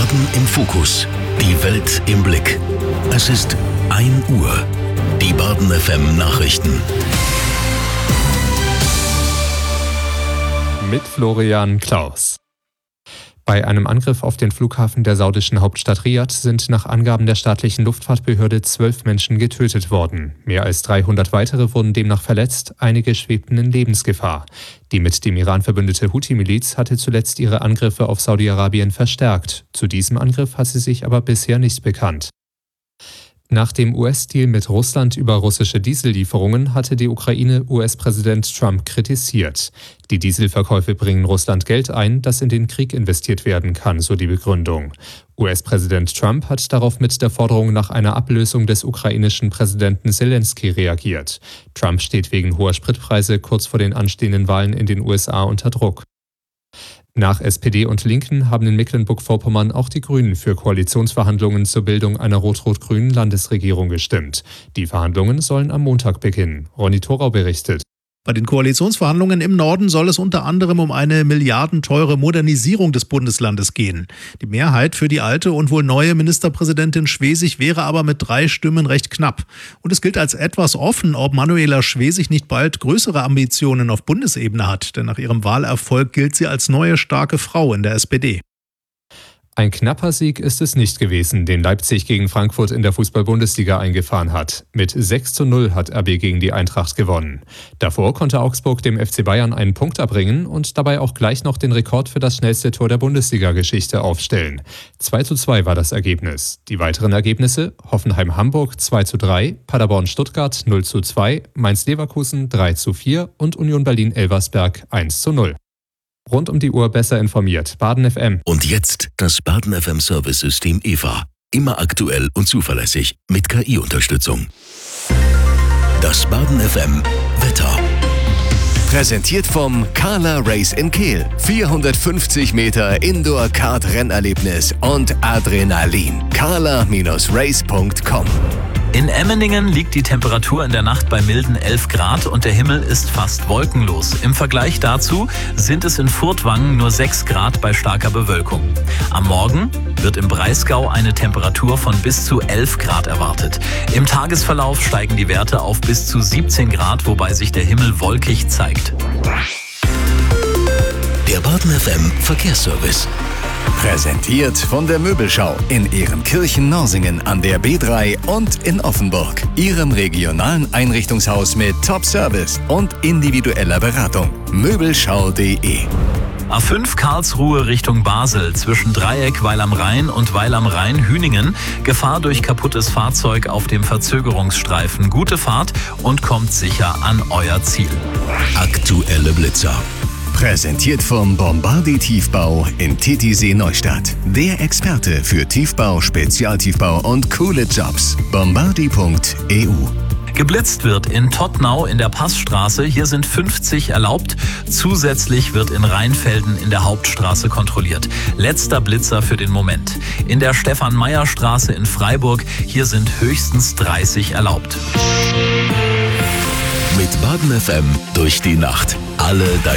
Baden im Fokus. Die Welt im Blick. Es ist 1 Uhr. Die Baden FM Nachrichten. Mit Florian Klaus. Bei einem Angriff auf den Flughafen der saudischen Hauptstadt Riad sind nach Angaben der staatlichen Luftfahrtbehörde 12 Menschen getötet worden. Mehr als 300 weitere wurden demnach verletzt, einige schwebten in Lebensgefahr. Die mit dem Iran verbündete Houthi-Miliz hatte zuletzt ihre Angriffe auf Saudi-Arabien verstärkt. Zu diesem Angriff hat sie sich aber bisher nicht bekannt. Nach dem US-Deal mit Russland über russische Diesellieferungen hatte die Ukraine US-Präsident Trump kritisiert. Die Dieselverkäufe bringen Russland Geld ein, das in den Krieg investiert werden kann, so die Begründung. US-Präsident Trump hat darauf mit der Forderung nach einer Ablösung des ukrainischen Präsidenten Zelensky reagiert. Trump steht wegen hoher Spritpreise kurz vor den anstehenden Wahlen in den USA unter Druck. Nach SPD und Linken haben in Mecklenburg-Vorpommern auch die Grünen für Koalitionsverhandlungen zur Bildung einer rot-rot-grünen Landesregierung gestimmt. Die Verhandlungen sollen am Montag beginnen. Ronny Thorau berichtet. Bei den Koalitionsverhandlungen im Norden soll es unter anderem um eine milliardenteure Modernisierung des Bundeslandes gehen. Die Mehrheit für die alte und wohl neue Ministerpräsidentin Schwesig wäre aber mit 3 Stimmen recht knapp. Und es gilt als etwas offen, ob Manuela Schwesig nicht bald größere Ambitionen auf Bundesebene hat. Denn nach ihrem Wahlerfolg gilt sie als neue starke Frau in der SPD. Ein knapper Sieg ist es nicht gewesen, den Leipzig gegen Frankfurt in der Fußball-Bundesliga eingefahren hat. Mit 6:0 hat RB gegen die Eintracht gewonnen. Davor konnte Augsburg dem FC Bayern einen Punkt erbringen und dabei auch gleich noch den Rekord für das schnellste Tor der Bundesliga-Geschichte aufstellen. 2:2 war das Ergebnis. Die weiteren Ergebnisse: Hoffenheim-Hamburg 2:3, Paderborn-Stuttgart 0:2, Mainz-Leverkusen 3:4 und Union Berlin-Elversberg 1:0. Rund um die Uhr besser informiert. Baden FM. Und jetzt das Baden FM Service-System EVA. Immer aktuell und zuverlässig mit KI-Unterstützung. Das Baden FM Wetter. Präsentiert vom Carla Race in Kehl. 450 Meter Indoor-Kart-Rennerlebnis und Adrenalin. carla-race.com. In Emmeningen liegt die Temperatur in der Nacht bei milden 11 Grad und der Himmel ist fast wolkenlos. Im Vergleich dazu sind es in Furtwangen nur 6 Grad bei starker Bewölkung. Am Morgen wird im Breisgau eine Temperatur von bis zu 11 Grad erwartet. Im Tagesverlauf steigen die Werte auf bis zu 17 Grad, wobei sich der Himmel wolkig zeigt. Der Baden FM Verkehrsservice. Präsentiert von der Möbelschau in Ehrenkirchen-Norsingen an der B3 und in Offenburg. Ihrem regionalen Einrichtungshaus mit Top-Service und individueller Beratung. Möbelschau.de. A5 Karlsruhe Richtung Basel zwischen Dreieck Weil am Rhein und Weil am Rhein Hüningen. Gefahr durch kaputtes Fahrzeug auf dem Verzögerungsstreifen. Gute Fahrt und kommt sicher an euer Ziel. Aktuelle Blitzer. Präsentiert vom Bombardi Tiefbau in Titisee-Neustadt. Der Experte für Tiefbau, Spezialtiefbau und coole Jobs. Bombardi.eu. Geblitzt wird in Tottnau in der Passstraße. Hier sind 50 erlaubt. Zusätzlich wird in Rheinfelden in der Hauptstraße kontrolliert. Letzter Blitzer für den Moment. In der Stefan-Meyer-Straße in Freiburg. Hier sind höchstens 30 erlaubt. Mit Baden FM durch die Nacht. Alle deine